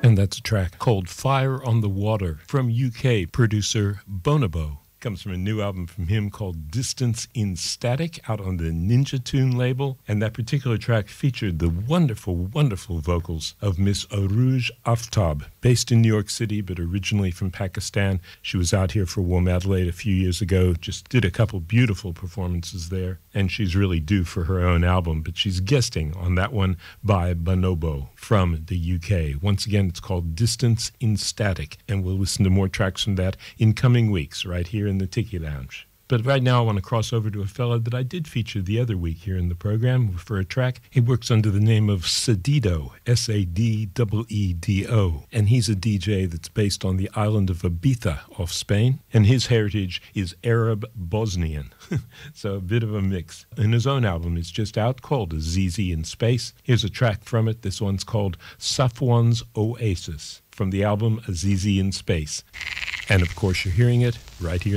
And that's a track called Fire on the Water from UK producer Bonobo. Comes from a new album from him called Distance in Static out on the Ninja Tune label. And that particular track featured the wonderful, wonderful vocals of Miss Arooj Aftab, based in New York City, but originally from Pakistan. She was out here for Womadelaide a few years ago, just did a couple beautiful performances there. And she's really due for her own album, but she's guesting on that one by Bonobo from the UK. Once again, it's called Distance in Static, and we'll listen to more tracks from that in coming weeks right here in the Tiki Lounge. But right now I want to cross over to a fella that I did feature the other week here in the program for a track. He works under the name of Saddeedo, Saddeedo, and he's a DJ that's based on the island of Ibiza off Spain, and his heritage is Arab Bosnian, so a bit of a mix. And his own album is just out called Azizi in Space. Here's a track from it. This one's called Safwan's Oasis from the album Azizi in Space. And of course you're hearing it right here